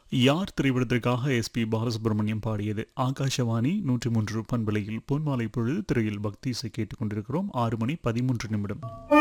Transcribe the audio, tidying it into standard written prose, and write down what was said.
யார் திரைப்படத்திற்காக எஸ்பி பாலசுப்ரமணியம் பாடியது. ஆகாஷவாணி 103 பண்பலையில் பொன்மாலை பொழுது திரையில் பக்தி இசை கேட்டுக்கொண்டிருக்கிறோம். 6 மணி 13 நிமிடம்.